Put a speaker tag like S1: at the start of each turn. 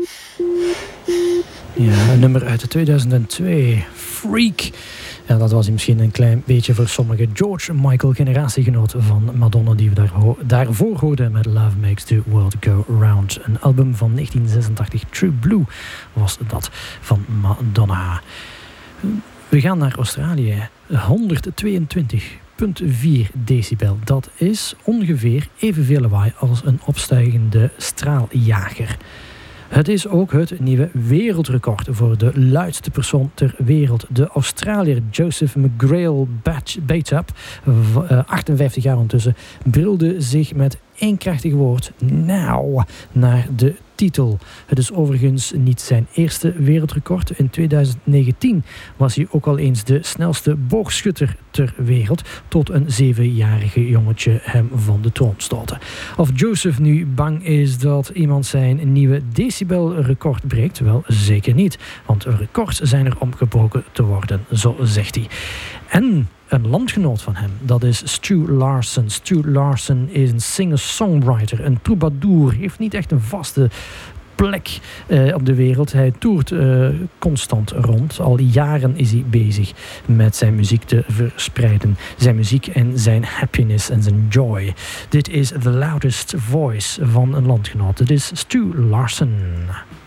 S1: Ja, een nummer uit 2002. Freak. Ja, dat was hij misschien een klein beetje voor sommigen. George Michael, generatiegenoot van Madonna, die we daarvoor hoorden met Love Makes the World Go Round. Een album van 1986, True Blue was dat, van Madonna. We gaan naar Australië. 122,4 decibel. Dat is ongeveer evenveel lawaai als een opstijgende straaljager. Het is ook het nieuwe wereldrecord voor de luidste persoon ter wereld. De Australiër Joseph McGrail Batup, 58 jaar ondertussen, brulde zich met één krachtig woord nou naar de titel. Het is overigens niet zijn eerste wereldrecord. In 2019 was hij ook al eens de snelste boogschutter ter wereld, tot een 7-jarige jongetje hem van de troon stootte. Of Joseph nu bang is dat iemand zijn nieuwe decibelrecord breekt? Wel, zeker niet. Want records zijn er om gebroken te worden, zo zegt hij. En een landgenoot van hem, dat is Stu Larsen. Stu Larsen is een singer-songwriter, een troubadour. Heeft niet echt een vaste plek op de wereld. Hij toert constant rond. Al jaren is hij bezig met zijn muziek te verspreiden. Zijn muziek en zijn happiness en zijn joy. Dit is The Loudest Voice van een landgenoot. Dit is Stu Larsen.